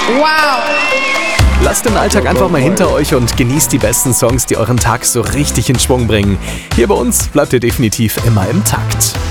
Wow! Lasst den Alltag einfach mal hinter euch und genießt die besten Songs, die euren Tag so richtig in Schwung bringen. Hier bei uns bleibt ihr definitiv immer im Takt.